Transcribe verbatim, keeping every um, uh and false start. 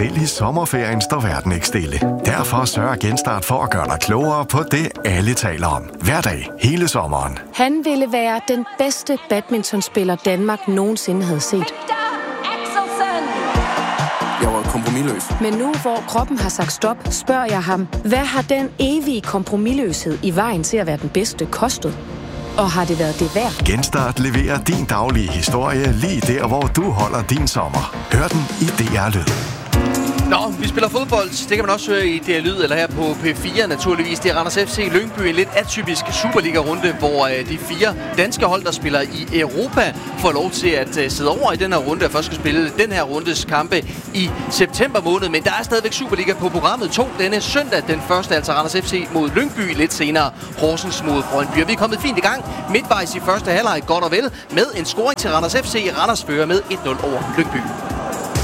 Selv i sommerferien står verden ikke stille. Derfor sørger Genstart for at gøre dig klogere på det, alle taler om. Hver dag, hele sommeren. Han ville være den bedste badmintonspiller, Danmark nogensinde havde set. Jeg var kompromisløs. Men nu, hvor kroppen har sagt stop, spørger jeg ham, hvad har den evige kompromisløshed i vejen til at være den bedste kostet? Og har det været det værd? Genstart leverer din daglige historie lige der, hvor du holder din sommer. Hør den i D R Lyd. Nå, vi spiller fodbold. Det kan man også høre i D R Lyd, eller her på P fire naturligvis. Det er Randers F C Lyngby, en lidt atypisk Superliga-runde, hvor øh, de fire danske hold, der spiller i Europa, får lov til at øh, sidde over i den her runde, og først skal spille den her rundes kampe i september måned. Men der er stadigvæk Superliga på programmet. To denne søndag, den første, altså Randers F C mod Lyngby, lidt senere Horsens mod Brøndby. Og vi er kommet fint i gang midtvejs i første halvleg, godt og vel, med en scoring til Randers F C. Randers fører med et nul over Lyngby.